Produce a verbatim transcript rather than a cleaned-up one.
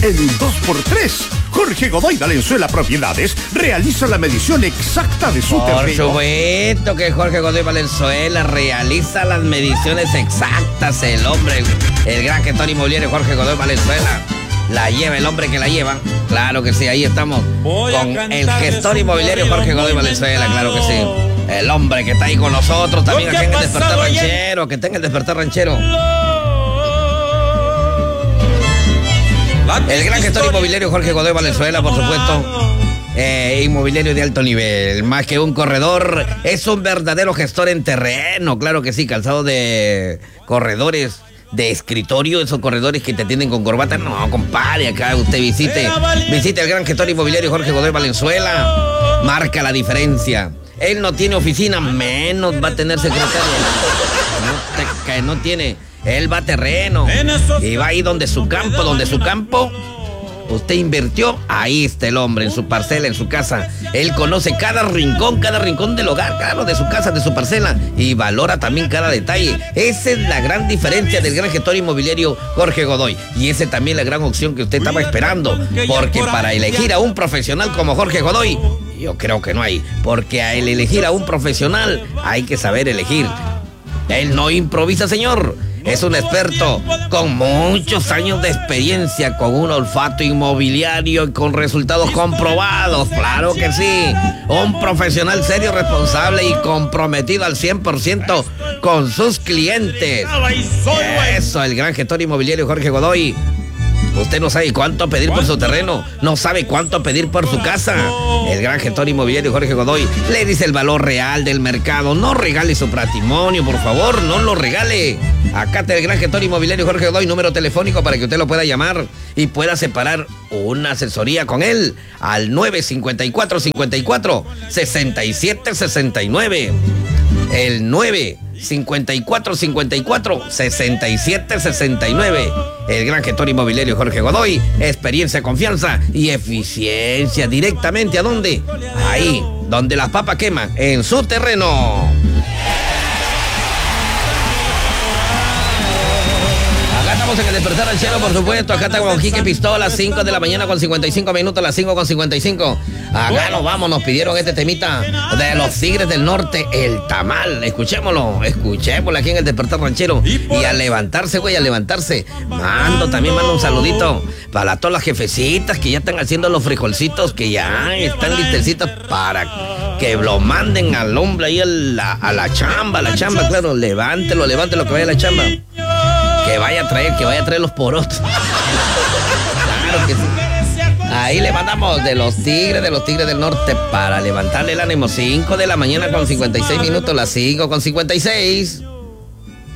en un dos por tres. Jorge Godoy Valenzuela Propiedades realiza la medición exacta de su Por terreno. supuesto que Jorge Godoy Valenzuela realiza las mediciones exactas. El hombre, el gran gestor inmobiliario Jorge Godoy Valenzuela. La lleva el hombre que la lleva. Claro que sí, ahí estamos con el gestor inmobiliario Jorge Godoy Valenzuela, claro que sí. El hombre que está ahí con nosotros también aquí en el Despertar Ranchero, que está en el Despertar Ranchero. El gran gestor inmobiliario Jorge Godoy Valenzuela, por supuesto. Eh, inmobiliario de alto nivel, más que un corredor, es un verdadero gestor en terreno, claro que sí, calzado de corredores de escritorio, esos corredores que te atienden con corbata. No, compadre, acá usted visite, visite al gran gestor inmobiliario Jorge Godoy Valenzuela. Marca la diferencia. Él no tiene oficina, menos va a tener secretaria. No, te, no tiene. Él va a terreno y va ahí donde su campo, donde su campo usted invirtió, ahí está el hombre, en su parcela, en su casa. Él conoce cada rincón, cada rincón del hogar, claro, de su casa, de su parcela, y valora también cada detalle. Esa es la gran diferencia del gran gestor inmobiliario Jorge Godoy. Y esa es también la gran opción que usted estaba esperando. Porque para elegir a un profesional como Jorge Godoy, yo creo que no hay. Porque al elegir a un profesional, hay que saber elegir. Él no improvisa, señor. Es un experto con muchos años de experiencia, con un olfato inmobiliario y con resultados comprobados. Claro que sí. Un profesional serio, responsable y comprometido al cien por ciento con sus clientes. Eso, el gran gestor inmobiliario Jorge Godoy. Usted no sabe cuánto pedir por su terreno, no sabe cuánto pedir por su casa. El gran gestor inmobiliario Jorge Godoy le dice el valor real del mercado. No regale su patrimonio, por favor, no lo regale. Acá está el gran gestor inmobiliario Jorge Godoy, número telefónico para que usted lo pueda llamar y pueda separar una asesoría con él al nueve cinco cuatro, cinco cuatro, seis siete seis nueve. El nueve cinco cuatro, cinco cuatro, seis siete seis nueve. El gran gestor inmobiliario Jorge Godoy. Experiencia, confianza y eficiencia. Directamente ¿a dónde? Ahí, donde las papas queman, en su terreno. Acá estamos en el Despertar Ranchero, por supuesto. Acá estamos con Quique Pistola, cinco de la mañana con cincuenta y cinco minutos, las cinco con cincuenta y cinco. Acá nos vamos, nos pidieron este temita de los Tigres del Norte, el tamal. Escuchémoslo, escuchémoslo aquí en el Despertar Ranchero. Y a levantarse, güey, a levantarse. Mando, también mando un saludito para todas las jefecitas que ya están haciendo los frijolcitos, que ya están listecitas para que lo manden al hombre ahí a la, a la chamba, a la chamba, claro. Levántelo, levántelo, que vaya a la chamba. Que vaya a traer, que vaya a traer los porotos. Claro que sí. Ahí le mandamos de los Tigres, de los Tigres del Norte, para levantarle el ánimo. cinco de la mañana con cincuenta y seis minutos, las cinco con cincuenta y seis.